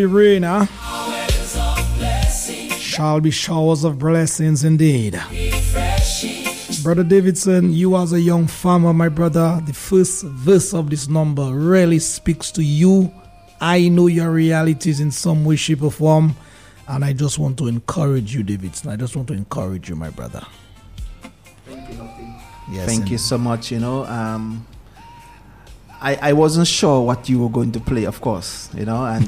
Rain, huh? Shall be showers of blessings indeed. Brother Davidson, you as a young farmer, my brother, the first verse of this number really speaks to you. I know your realities in some way, shape, or form, and I just want to encourage you, Davidson. I just want to encourage you, my brother. Thank you, Lofty. Yes, thank you so much. I wasn't sure what you were going to play, of course, and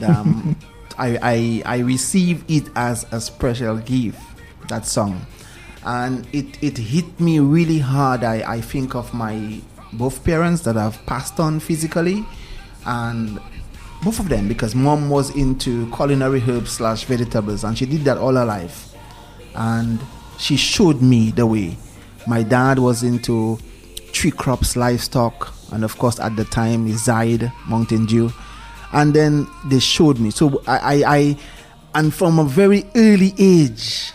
I receive it as a special gift, that song. And it hit me really hard. I think of my both parents that have passed on physically, and both of them, because mom was into culinary herbs / vegetables, and she did that all her life. And she showed me the way. My dad was into tree crops, livestock, and of course at the time Zide, Mountain Dew. And then they showed me. So I and from a very early age,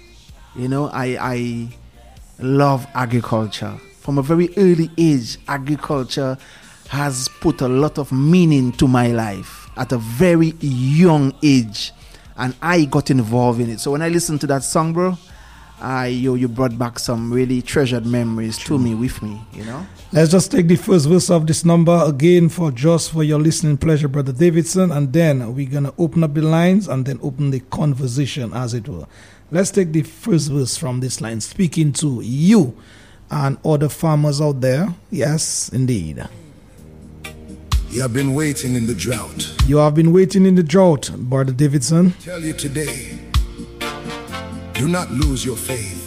I love agriculture. From a very early age, agriculture has put a lot of meaning to my life at a very young age, and I got involved in it. So when I listened to that song, bro, you brought back some really treasured memories to me, with me, Let's just take the first verse of this number again for your listening pleasure, Brother Davidson, and then we're going to open up the lines and then open the conversation, as it were. Let's take the first verse from this line, speaking to you and other farmers out there. Yes, indeed. You have been waiting in the drought. You have been waiting in the drought, Brother Davidson. I tell you today, do not lose your faith.